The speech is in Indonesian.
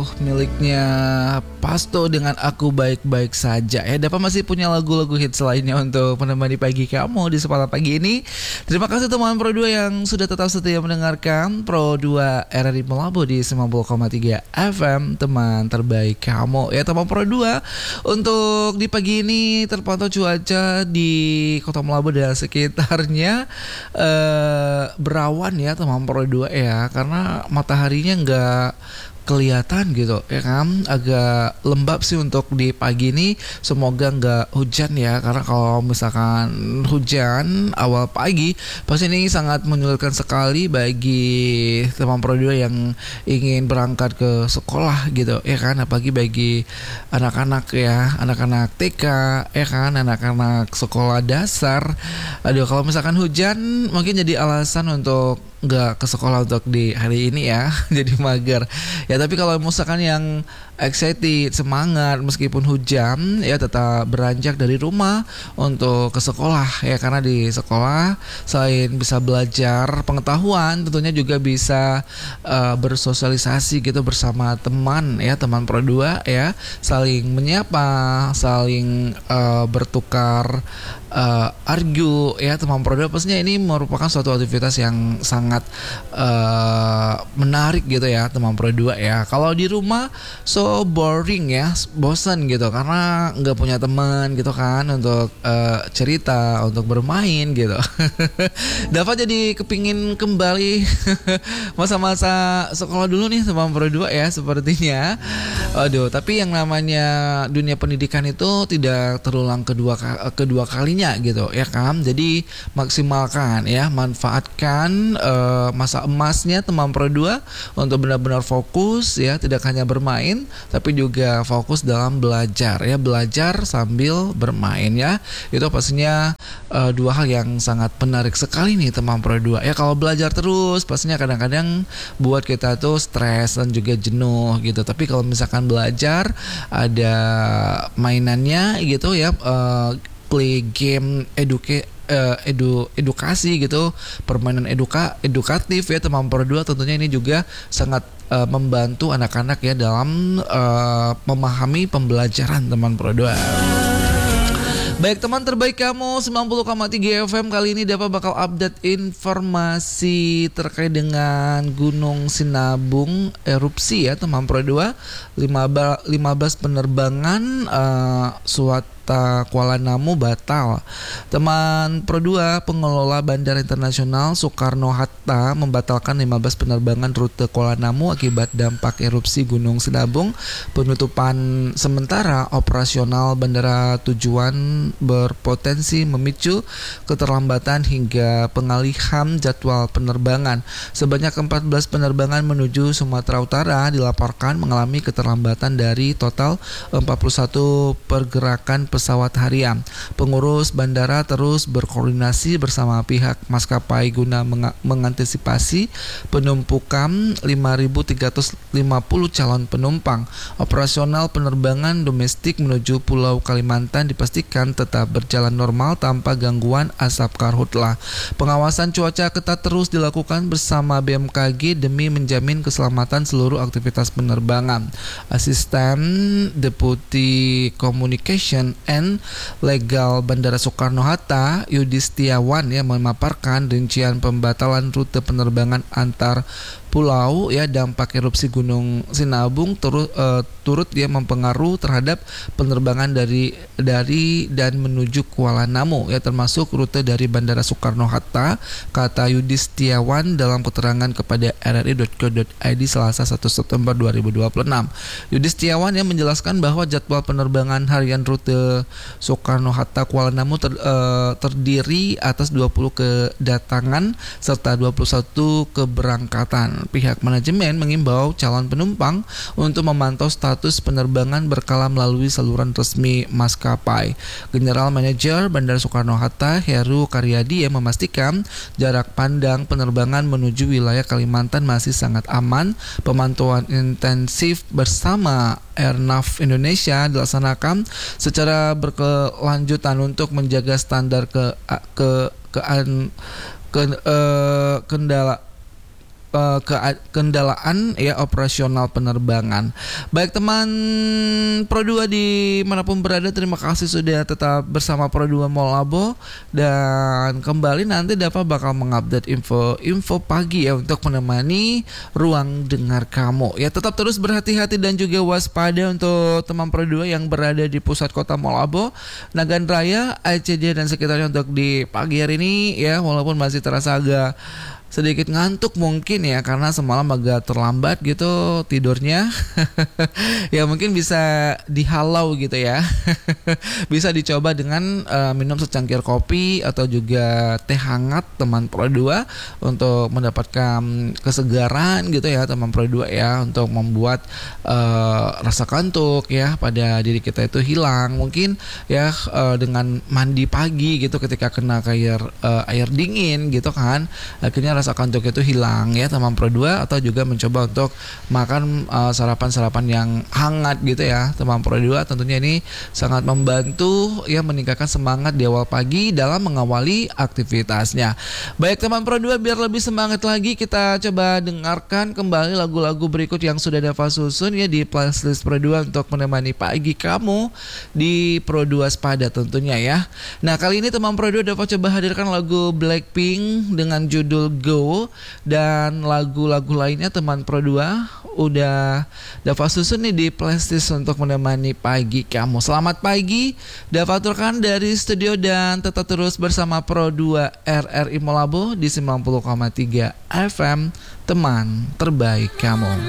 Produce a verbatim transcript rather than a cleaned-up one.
miliknya Pasto dengan Aku Baik-Baik Saja. Ya, dapat masih punya lagu-lagu hits lainnya untuk menemani pagi kamu di sekolah pagi ini. Terima kasih teman Pro dua yang sudah tetap setia mendengarkan Pro dua R R I Melabu di sembilan puluh koma tiga F M, teman terbaik kamu. Ya teman Pro dua, untuk di pagi ini terpantau cuaca di Kota Melabu dan sekitarnya eh, berawan ya teman Pro dua ya, karena mataharinya nggak kelihatan gitu ya kan, agak lembab sih untuk di pagi ini. Semoga nggak hujan ya, karena kalau misalkan hujan awal pagi pasti ini sangat menyulitkan sekali bagi teman Pro dua yang ingin berangkat ke sekolah gitu ya kan, apalagi bagi anak-anak ya, anak-anak T K ya kan, anak-anak sekolah dasar. Aduh, kalau misalkan hujan mungkin jadi alasan untuk nggak ke sekolah untuk di hari ini ya, jadi mager ya. Tapi kalau misalkan yang excited, semangat meskipun hujan ya, tetap beranjak dari rumah untuk ke sekolah ya, karena di sekolah selain bisa belajar pengetahuan, tentunya juga bisa uh, bersosialisasi gitu bersama teman ya, teman Pro dua ya, saling menyapa, saling uh, bertukar uh, argu ya, teman Pro dua. Pastinya ini merupakan suatu aktivitas yang sangat uh, menarik gitu ya teman Pro dua ya. Kalau di rumah so boring ya, bosan gitu karena nggak punya teman gitu kan untuk uh, cerita, untuk bermain gitu. Dapat jadi kepingin kembali masa-masa sekolah dulu nih teman Pro dua ya sepertinya. Aduh, tapi yang namanya dunia pendidikan itu tidak terulang kedua kedua kalinya gitu ya kan. Jadi maksimalkan ya, manfaatkan uh, masa emasnya teman Pro dua untuk benar-benar fokus ya, tidak hanya bermain tapi juga fokus dalam belajar ya, belajar sambil bermain ya. Itu pastinya uh, dua hal yang sangat menarik sekali nih teman Pro dua ya. Kalau belajar terus pastinya kadang-kadang buat kita tuh stres dan juga jenuh gitu. Tapi kalau misalkan belajar ada mainannya gitu ya, uh, play game educate Uh, edu edukasi gitu, permainan eduka edukatif ya teman Pro dua, tentunya ini juga sangat uh, membantu anak-anak ya dalam uh, memahami pembelajaran teman Pro dua. Baik teman terbaik kamu sembilan puluh koma tiga F M, kali ini dapat bakal update informasi terkait dengan Gunung Sinabung erupsi ya teman Pro dua. lima belas penerbangan uh, swasta Kuala Namu batal. Teman Pro dua, pengelola Bandara Internasional Soekarno-Hatta membatalkan lima belas penerbangan rute Kuala Namu akibat dampak erupsi Gunung Sinabung. Penutupan sementara operasional bandara tujuan berpotensi memicu keterlambatan hingga pengalihan jadwal penerbangan. Sebanyak empat belas penerbangan menuju Sumatera Utara dilaporkan mengalami keterlambatan dari total empat puluh satu pergerakan pesawat harian. Pengurus bandara terus berkoordinasi bersama pihak maskapai guna meng- mengantisipasi penumpukan lima ribu tiga ratus lima puluh calon penumpang. Operasional penerbangan domestik menuju Pulau Kalimantan dipastikan tetap berjalan normal tanpa gangguan asap karhutlah. Pengawasan cuaca ketat terus dilakukan bersama B M K G demi menjamin keselamatan seluruh aktivitas penerbangan. Asisten Deputi Communication and Legal Bandara Soekarno-Hatta Yudi Setiawan ya memaparkan rincian pembatalan rute penerbangan antar pulau ya dampak erupsi Gunung Sinabung turut uh, turut dia mempengaruhi terhadap penerbangan dari dari dan menuju Kuala Namu ya, termasuk rute dari Bandara Soekarno-Hatta, kata Yudi Setiawan dalam keterangan kepada r r i dot co dot i d Selasa satu September dua ribu dua puluh enam. Yudi Setiawan yang menjelaskan bahwa jadwal penerbangan harian rute Soekarno-Hatta Kuala Namu ter, uh, terdiri atas dua puluh kedatangan serta dua puluh satu keberangkatan. Pihak manajemen mengimbau calon penumpang untuk memantau status penerbangan berkala melalui saluran resmi maskapai. General Manager Bandara Soekarno-Hatta Heru Karyadi yang memastikan jarak pandang penerbangan menuju wilayah Kalimantan masih sangat aman. Pemantauan intensif bersama Airnav Indonesia dilaksanakan secara berkelanjutan untuk menjaga standar ke ke ke, ke, ke uh, kendala uh, kekendalaan ya operasional penerbangan. Baik teman Pro dua dimanapun berada, terima kasih sudah tetap bersama Pro dua Molabo, dan kembali nanti Dava bakal mengupdate info-info pagi ya untuk menemani ruang dengar kamu. Ya tetap terus berhati-hati dan juga waspada untuk teman Pro dua yang berada di pusat kota Molabo, Nagan Raya, A C D dan sekitarnya untuk di pagi hari ini ya, walaupun masih terasa agak sedikit ngantuk mungkin ya karena semalam agak terlambat gitu tidurnya. Ya mungkin bisa dihalau gitu ya. Bisa dicoba dengan uh, minum secangkir kopi atau juga teh hangat teman Pro dua untuk mendapatkan kesegaran gitu ya teman Pro dua ya, untuk membuat uh, rasa kantuk ya pada diri kita itu hilang. Mungkin ya uh, dengan mandi pagi gitu ketika kena air uh, air dingin gitu kan, akhirnya rasa kantuk itu hilang ya teman Pro dua, atau juga mencoba untuk makan uh, sarapan-sarapan yang hangat gitu ya teman Pro dua. Tentunya ini sangat membantu ya meningkatkan semangat di awal pagi dalam mengawali aktivitasnya. Baik teman Pro dua, biar lebih semangat lagi kita coba dengarkan kembali lagu-lagu berikut yang sudah Dava susun ya di playlist Pro dua untuk menemani pagi kamu di Pro dua Spada tentunya ya. Nah kali ini teman Pro dua Dava coba hadirkan lagu Blackpink dengan judul Go, dan lagu-lagu lainnya teman Pro dua udah Dava susun nih di playlist untuk menemani pagi kamu. Selamat pagi, Dava aturkan dari studio dan tetap terus bersama Pro dua R R I Molabo di sembilan puluh koma tiga F M, teman terbaik kamu.